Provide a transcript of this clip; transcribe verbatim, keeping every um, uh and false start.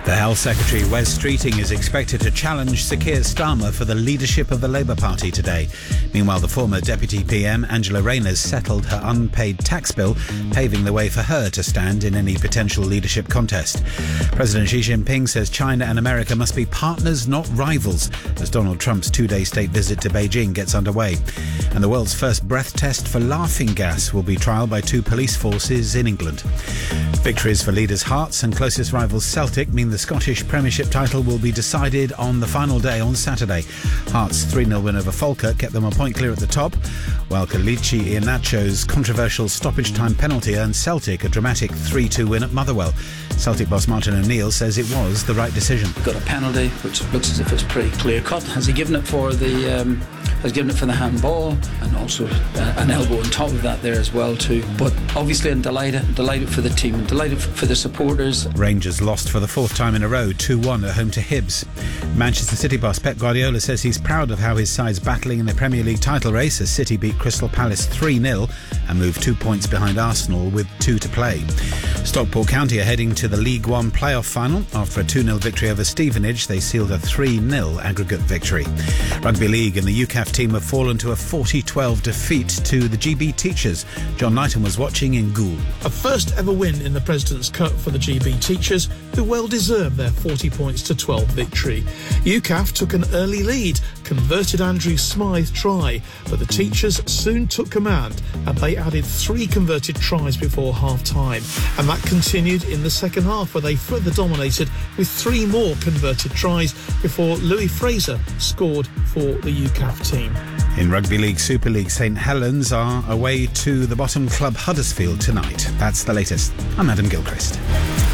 The Health Secretary, Wes Streeting, is expected to challenge Sir Keir Starmer for the leadership of the Labour Party today. Meanwhile, the former Deputy P M, Angela Rayner, settled her unpaid tax bill, paving the way for her to stand in any potential leadership contest. President Xi Jinping says China and America must be partners, not rivals, as Donald Trump's two-day state visit to Beijing gets underway. And the world's first breath test for laughing gas will be trialled by two police forces in England. Victories for leaders Hearts and closest rivals Celtic mean the Scottish Premiership title will be decided on the final day on Saturday. Hearts' three nil win over Falkirk kept them a point clear at the top, while Kelechi Iheanacho's controversial stoppage time penalty earned Celtic a dramatic three two win at Motherwell. Celtic boss Martin O'Neill says it was the right decision. Got a penalty which looks as if it's pretty clear cut. Has he given it for the um, has given it for the handball, and also uh, an elbow on top of that there as well too. But obviously I'm delighted, delighted for the team, delighted for the supporters. Rangers lost for the fourth time in a row, two one at home to Hibs. Manchester City boss Pep Guardiola says he's proud of how his side's battling in the Premier League title race as City beat Crystal Palace three nil and moved two points behind Arsenal with two to play. Stockport County are heading to the League One playoff final. After a two nil victory over Stevenage, they sealed a three nil aggregate victory. Rugby League and the U C A F team have fallen to a forty twelve defeat to the G B Teachers. John Knighton was watching in Goole. A first ever win in the President's Cup for the G B Teachers, who well deserved their forty points to twelve victory. U C A F took an early lead, converted Andrew Smythe try, but the Teachers soon took command and they added three converted tries before half-time. And that continued in the second half, where they further dominated with three more converted tries before Louis Fraser scored for the U C A F team. In Rugby League Super League, St Helens are away to the bottom club Huddersfield tonight. That's the latest. I'm Adam Gilchrist.